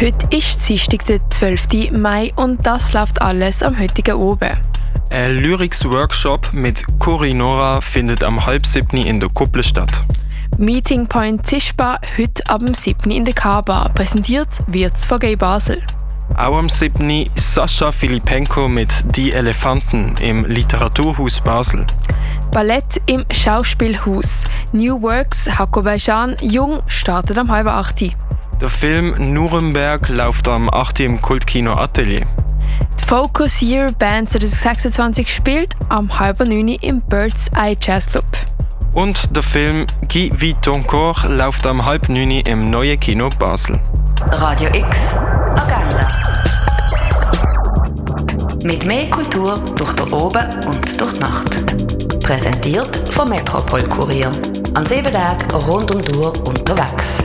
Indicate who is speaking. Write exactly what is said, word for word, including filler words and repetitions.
Speaker 1: Heute ist Dienstag, der zwölften Mai und das läuft alles am heutigen Abend.
Speaker 2: Ein Lyrics-Workshop mit Cory Nora findet am halb siebten in der Kuppel statt.
Speaker 1: Meeting Point Zischbar heute ab dem siebten in der K-Bar. Präsentiert wird's von Gay Basel.
Speaker 2: Auch am siebten Sascha Filipenko mit Die Elefanten im Literaturhaus Basel.
Speaker 1: Ballett im Schauspielhaus. New Works Hakobajan Jung startet am halb acht.
Speaker 2: Der Film Nuremberg läuft am acht im Kultkino Atelier.
Speaker 1: Die Focus Year Band zwanzig sechsundzwanzig spielt am halb neun im Bird's Eye Jazz Club.
Speaker 2: Und der Film Guy vit ton corps läuft am halb neun im Neuen Kino Basel.
Speaker 3: Radio X Agenda. Mit mehr Kultur durch den Oben und durch die Nacht. Präsentiert vom Metropol Kurier. An sieben Tagen rund um die Uhr unterwegs.